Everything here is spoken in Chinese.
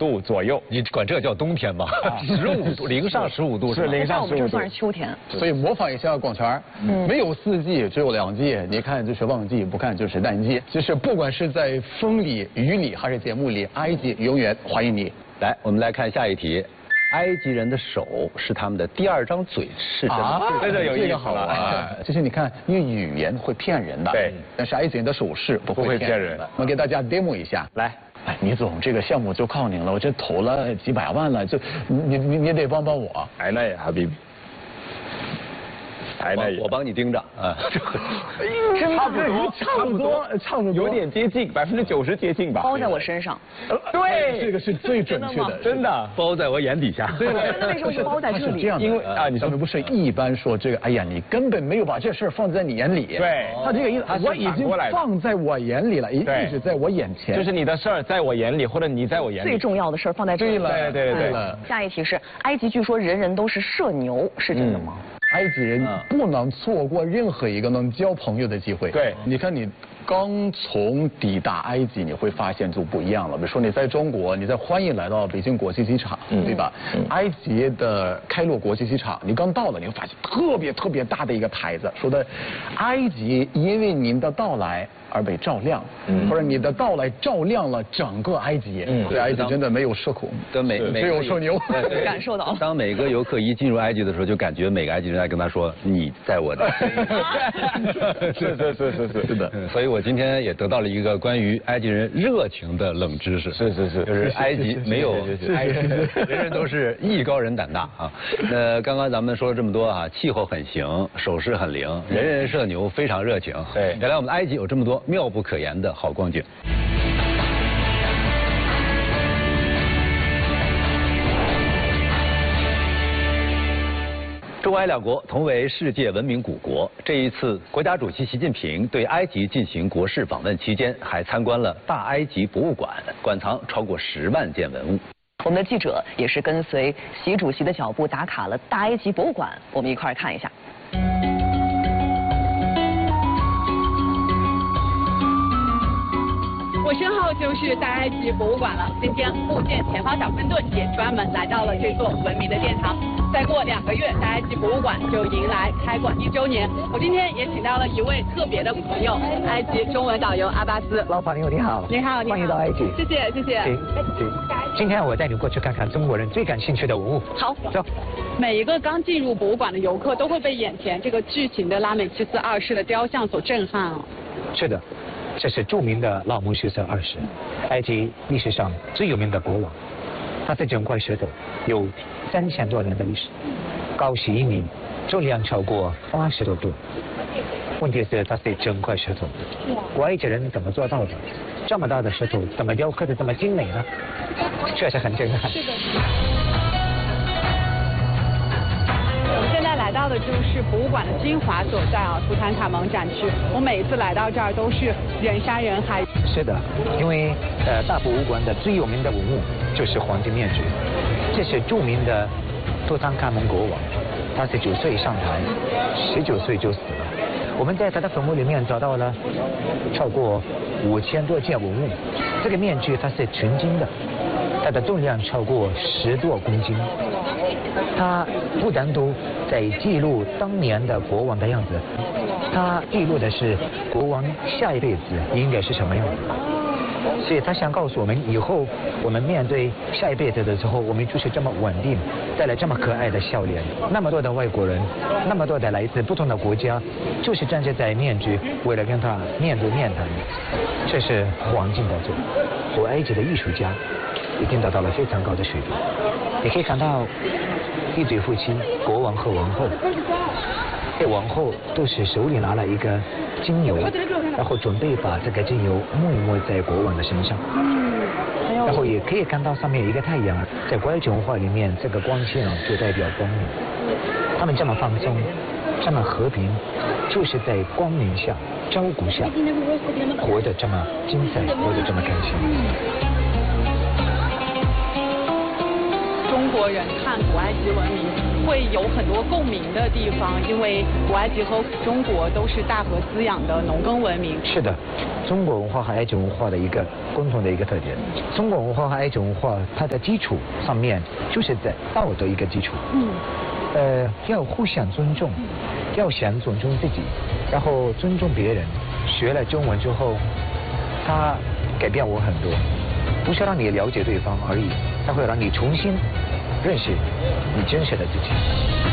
度左右。 你管这叫冬天吗？15度，零上15度是零上15度。 我们这算是秋天。 所以模仿一下广泉，没有4季，只有2季。你看就是旺季，不看就是淡季。就是不管是在风里、雨里还是节目里，埃及永远欢迎你。 来，我们来看下一题。埃及人的手是他们的第2张嘴，是真的？ 这个有意思好啊！就是你看，因为语言会骗人的， 对， 但是埃及人的手势不会骗人的。我们给大家 demo 一下， 来。 哎，倪总，这个项目就靠您了，我这投了几百万了，就你得帮帮我。 哎，那也哈比。 我帮你盯着啊， 差不多，有点接近，90%接近吧。 包在我身上。 对，这个是最准确的， 真的包在我眼底下。 对， 为什么是包在这里？ 这样的，因为啊，咱们不是一般说这个，哎呀，你根本没有把这事儿放在你眼里。 对， 他这个意思，我已经放在我眼里了，一直在我眼前。 就是你的事儿在我眼里，或者你在我眼里。 最重要的事儿放在这里。 对。 下一题是，埃及据说人人都是社牛，是真的吗？ 埃及人不能错过任何一个能交朋友的机会。 对， 你看你刚从抵达埃及，你会发现就不一样了。比如说你在中国，你在欢迎来到北京国际机场，对吧？埃及的开罗国际机场，你刚到了，你会发现特别大的一个牌子，说的埃及因为您的到来而被照亮，或者你的到来照亮了整个埃及。对，埃及真的没有社恐，只有社牛。 感受到了。 当每个游客一进入埃及的时候，就感觉每个埃及人在跟他说：“你在我的。” 是的。 所以我今天也得到了一个关于埃及人热情的冷知识。 是， 就是埃及没有埃及人人都是艺高人胆大啊。那刚刚咱们说了这么多啊，气候很行，手势很灵，人社牛，非常热情。 对， 原来我们埃及有这么多妙不可言的好光景。中埃两国同为世界文明古国，这一次国家主席习近平对埃及进行国事访问期间，还参观了大埃及博物馆，馆藏超过10万件文物。 我们的记者也是跟随习主席的脚步打卡了大埃及博物馆，我们一块儿看一下。 我身后就是大埃及博物馆了。今天福建前方小分队也专门来到了这座文明的殿堂。再过2个月，大埃及博物馆就迎来开馆1周年。我今天也请到了一位特别的朋友，埃及中文导游阿巴斯。 老朋友你好， 你好， 欢迎到埃及。 谢谢。 行，今天我带你过去看看中国人最感兴趣的文物。 好， 走。 每一个刚进入博物馆的游客都会被眼前这个巨型的拉美西斯2世的雕像所震撼哦。 是的。这是著名的拉姆西斯2世，埃及历史上最有名的国王。他的整块石头有3000多年的历史，高10米，重量超过80多吨。问题是它是整块石头，埃及人怎么做到的？这么大的石头怎么雕刻的这么精美呢？确实很震撼。 来到的就是博物馆的精华所在啊，图坦卡蒙展区。我每一次来到这儿都是人山人海。 是的，因为大博物馆的最有名的文物就是黄金面具，这是著名的图坦卡蒙国王，他是9岁上台，19岁就死了。我们在他的坟墓里面找到了超过5000多件文物，这个面具它是纯金的，它的重量超过10多公斤。它不单独在记录当年的国王的样子，它记录的是国王下一辈子应该是什么样子。所以他想告诉我们，以后我们面对下一辈子的时候，我们就是这么稳定，带来这么可爱的笑脸。那么多的外国人，那么多的来自不同的国家，就是站在面具，为了跟他面对面谈。这是黄金宝座，和埃及的艺术家已经达到了非常高的水平。你可以看到一对夫妻，国王和王后。这王后都是手里拿了一个精油，然后准备把这个精油抹一抹在国王的身上。然后也可以看到上面有一个太阳，在古埃及文化里面，这个光线就代表光明。他们这么放松，这么和平，就是在光明下、照顾下，活得这么精彩，活得这么开心。 中国人看古埃及文明会有很多共鸣的地方，因为古埃及和中国都是大河滋养的农耕文明。 是的，中国文化和埃及文化的一个共同的一个特点。中国文化和埃及文化，它的基础上面就是在道德一个基础。要互相尊重，要先尊重自己，然后尊重别人。学了中文之后，它改变我很多，不是让你了解对方而已，它会让你重新认识你真实的自己。